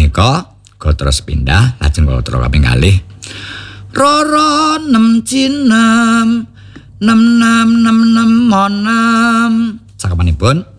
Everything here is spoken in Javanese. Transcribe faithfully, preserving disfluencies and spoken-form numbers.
punika uga terus pindah lajeng gatra kaping kalih roro nem cinem nem nem nem nem monem sakampanipun